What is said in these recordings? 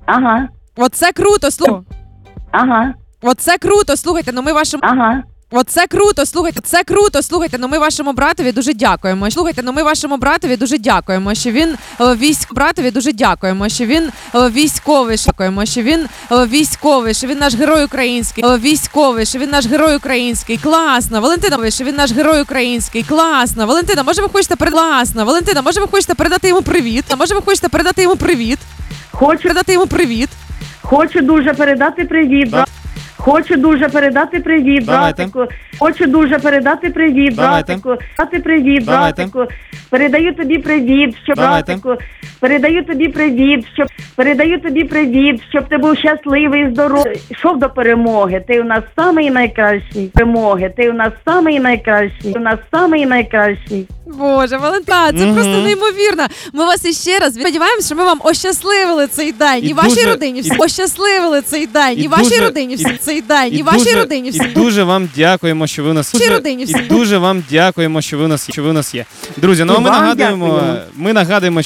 Ага. Оце круто, слухайте. Ага. Оце круто, слухайте, ну ми вашому... Ага. Оце круто, слухайте, це круто, слухайте, ну ми вашому братові дуже дякуємо. Слухайте, ну ми вашому братові дуже дякуємо, що він братові дуже дякуємо, що він військовий, дякуємо, що він військовий, що він наш герой український, військовий, що він наш герой український, класно, Валентина, що він наш герой український, класно, Валентина, може ви хочете класно, Валентина, може ви хочете передати йому привіт, а може ви хочете передати йому привіт, передати йому привіт. Хочу дуже передати привіт, Хочу дуже передати привіт, братику. Хочу дуже передати привіт, братику. Передати привіт, братику. Передаю тобі привіт, щоб братику. Передаю тобі привіт, щоб ти був щасливий, здоровий. Йшов до перемоги. Ти у нас самий найкращий. Перемоги. Ти у нас самий найкращий. У нас самий найкращий. Боже, Валентина, це просто неймовірно. Ми вас іще раз сподіваємося, що ми вам ощасливили цей день. І вашій родині всі. Ощасливили цей день. І вашій родині всі. Цей день. І вашій родині всі. І дуже вам дякуємо, що ви у нас є. І дуже вам дякуємо, що ви у нас є. Друзі, ну ми нагадуємо,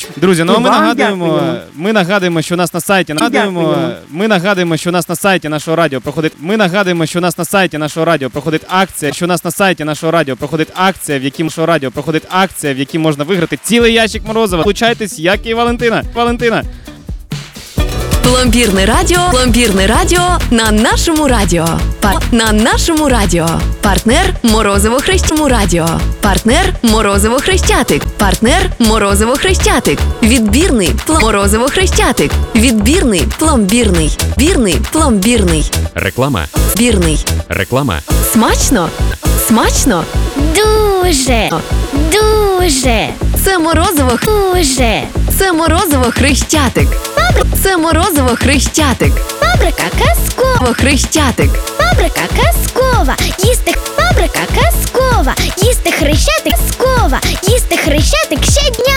що у нас на сайті нашого радіо проходить акція, в якій можна виграти цілий ящик морозива. Долучайтесь, як і Валентина. Пломбірне радіо на нашому радіо. Партнер Морозиво Хрещатик. Відбірний пломбірний. Реклама. Смачно. Дуже. Це морозиво Хрещатик. Фабрика казкова. Їсти хрещатик казкова. Їсти хрещатик щодня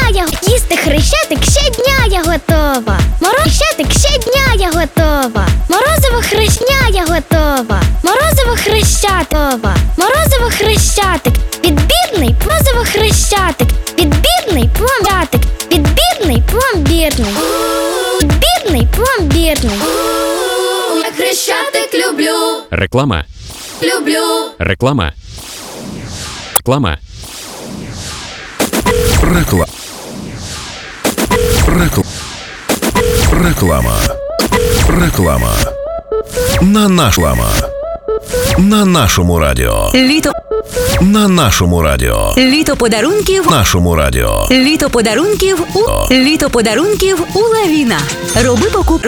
я готова. Морозиво хрещатик. Підбірний пломбірний. Я хрещатик люблю. Реклама. На нашому радіо. Літо подарунків. Літо подарунків у Лавіна. Роби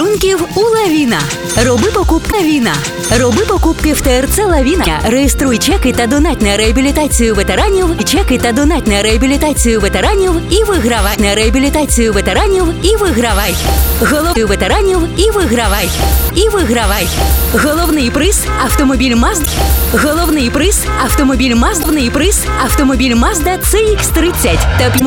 покупки в ТРЦ Лавіна. Реєструй чеки та донать на реабілітацію ветеранів. І вигравай. Головний приз автомобіль Mazda CX-30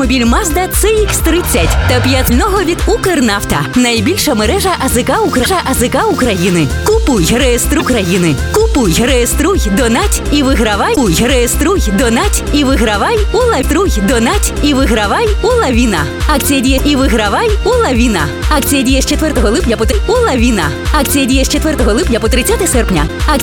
та 5 від Укрнафта. Найбільша мережа АЗК України. Купуй, реєструй, донать і вигравай у Лавіна. Акція діє Акція діє з 4 липня по 30 серпня.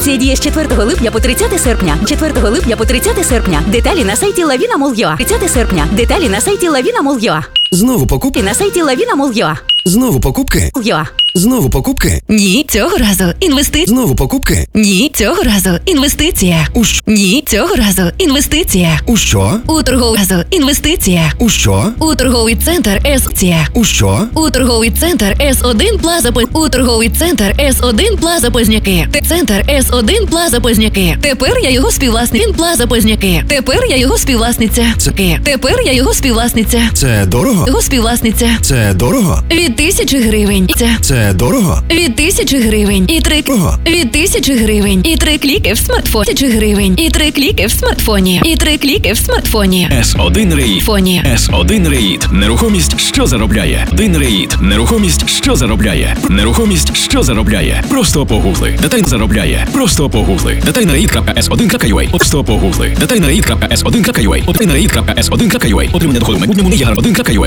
4 серпня. Деталі на сайті Lavina Mall.ua. 30 серпня. Деталі на сайті Lavina Mall.ua. Знову покупки? На сайті Lavina Mall.ua. Знову покупки? Знову покупки? Ні, цього разу інвестиція. Знову покупки? Ні, цього разу інвестиція. У що? Ні, цього разу інвестиція. У що? У торговий разу інвестиція. У що? У торговий центр С-акція. У що? У торговий центр С1 Плаза Позняки. Центр С1 Плаза Позняки. Тепер я його співвласниця. Це дорого? Це дорого? Від 1000 гривень. Це дорого? Від 1000 гривень. І 3 Від 1000 гривень. І 3 кліки в смартфоні. 1000 гривень. І 3 кліки в смартфоні. С1 Рейд. Нерухомість, що заробляє. Нерухомість, що заробляє. Просто погугли. Детально заробляє. Просто погугли. Детальна рейд.s1.ua. Отримання доходу в майбутньому не є гарантованим. 1.ua.